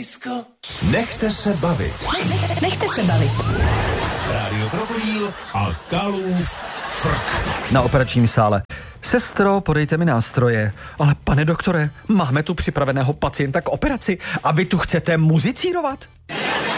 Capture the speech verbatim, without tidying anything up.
blízko. Nechte se bavit. Nechte se bavit. Rádio Krokodýl a Kalův frk. Na operačním sále. Sestro, podejte mi nástroje. Ale pane doktore, máme tu připraveného pacienta k operaci a vy tu chcete muzicírovat?